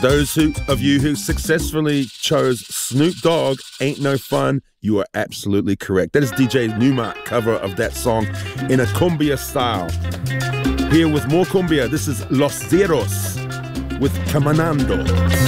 Those of you who successfully chose Snoop Dogg, Ain't No Fun, you are absolutely correct. That is DJ Numa cover of that song in a cumbia style. Here with more cumbia, this is Los Zeros with Caminando.